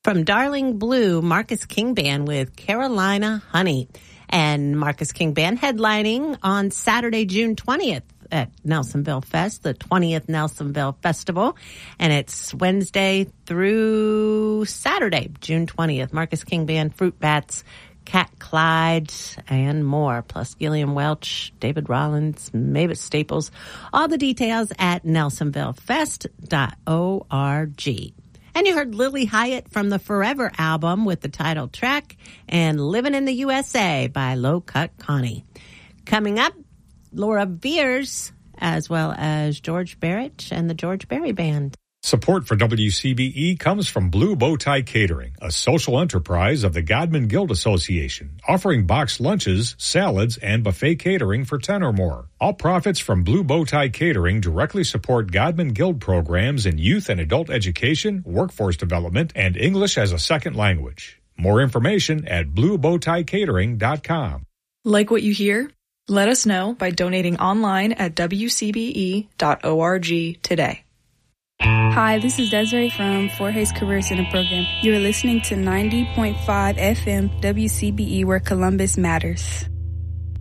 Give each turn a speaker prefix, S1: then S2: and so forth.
S1: From Darling Blue, Marcus King Band with Carolina Honey. And Marcus King Band headlining on Saturday, June 20th at Nelsonville Fest, the 20th Nelsonville Festival. And it's Wednesday through Saturday, June 20th. Marcus King Band, Fruit Bats, Cat Clyde, and more. Plus Gilliam Welch, David Rollins, Mavis Staples. All the details at nelsonvillefest.org. And you heard Lily Hyatt from the Forever album with the title track and Living in the USA by Low Cut Connie. Coming up, Laura Beers, as well as George Barrett and the George Berry Band.
S2: Support for WCBE comes from Blue Bow Tie Catering, a social enterprise of the Godman Guild Association, offering boxed lunches, salads, and buffet catering for 10 or more. All profits from Blue Bow Tie Catering directly support Godman Guild programs in youth and adult education, workforce development, and English as a second language. More information at bluebowtiecatering.com.
S3: Like what you hear? Let us know by donating online at wcbe.org today.
S4: Hi, this is Desiree from Fort Hays Career Center program. You're listening to 90.5 FM WCBE, where Columbus matters.